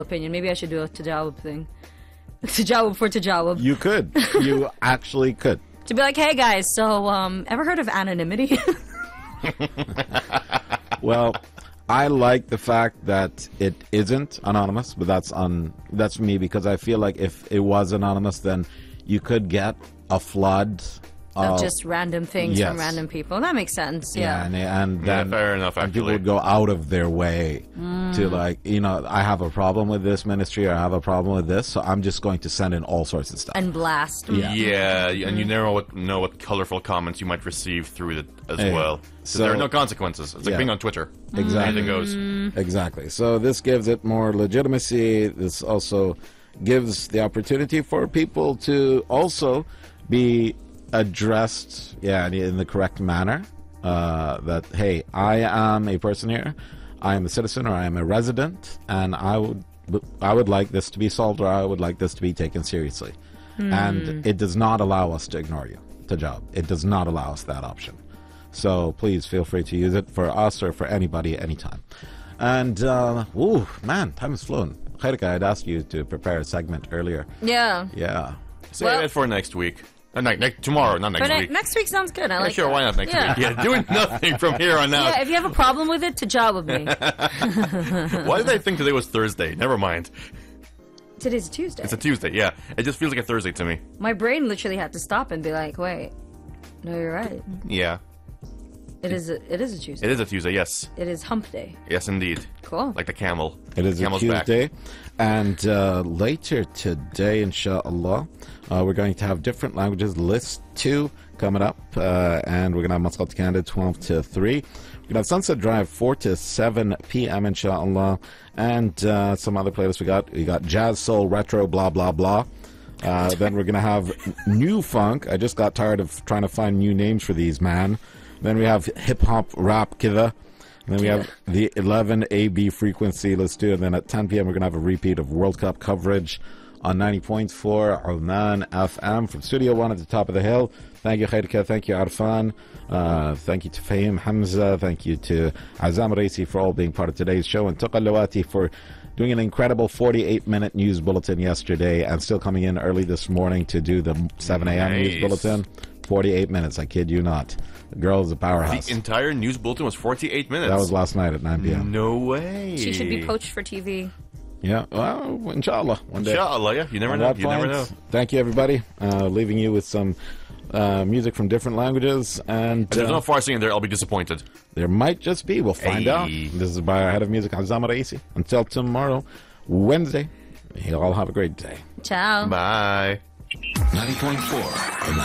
opinion. Maybe I should do a tajawub thing. Tajawub for tajawub. You could. You actually could. To be like, hey guys, so ever heard of anonymity? Well, I like the fact that it isn't anonymous, but that's me, because I feel like if it was anonymous, then you could get a flood of just random things yes. from random people. That makes sense. Yeah. And then fair enough, and people actually. would go out of their way to, like, I have a problem with this ministry, or I have a problem with this, so I'm just going to send in all sorts of stuff. And blast. Yeah, and you never know what colorful comments you might receive through it as well. So there are no consequences. It's like being on Twitter. Exactly. Anything goes. Exactly. So this gives it more legitimacy. This also gives the opportunity for people to also be addressed in the correct manner, that, hey, I am a person here, I am a citizen, or I am a resident, and I would like this to be solved, or I would like this to be taken seriously. And it does not allow us to ignore you, Tajawub. It does not allow us that option. So please feel free to use it for us or for anybody anytime. And man, time has flown. Khairika, I'd asked you to prepare a segment earlier. Yeah. Save it for next week. Tomorrow, not next week. Next week sounds good. I like sure, that. why not next week? Yeah, doing nothing from here on out. Yeah, if you have a problem with it, tajawub me. Why did I think today was Thursday? Never mind. Today's Tuesday. It's a Tuesday, yeah. It just feels like a Thursday to me. My brain literally had to stop and be like, wait, no, you're right. Yeah. It is a Tuesday. It is a Tuesday, yes. It is hump day. Yes, indeed. Cool. Like the camel. It is Camel's a Tuesday. And later today, inshallah, we're going to have different languages. List 2 coming up. And we're going to have Muscat Canada 12 to 3. We're going to have Sunset Drive 4 to 7 p.m. inshallah. And some other playlists we got Jazz, Soul, Retro, blah, blah, blah. Then we're going to have New Funk. I just got tired of trying to find new names for these, man. Then we have Hip Hop Rap Kida. And then we have the 11 AB frequency. Let's do it. And then at 10 p.m. we're going to have a repeat of World Cup coverage on 90.4 Oman FM from Studio 1 at the top of the hill. Thank you, Khairika. Thank you, Arfan. Thank you to Fahim Hamza. Thank you to Azam Raisi for all being part of today's show. And Tuqa Lawati for doing an incredible 48-minute news bulletin yesterday and still coming in early this morning to do the 7 a.m. news bulletin. 48 minutes, I kid you not. The girl is a powerhouse. The entire news bulletin was 48 minutes. That was last night at 9 p.m. No way. She should be poached for TV. Yeah, well, inshallah, one day. Inshallah, yeah. You never know. You never know. Thank you, everybody. Leaving you with some music from different languages. And if there's no Farsi in there, I'll be disappointed. There might just be. We'll find out. This is by our head of music, Azam Raisi. Until tomorrow, Wednesday, you all have a great day. Ciao. Bye. 90.4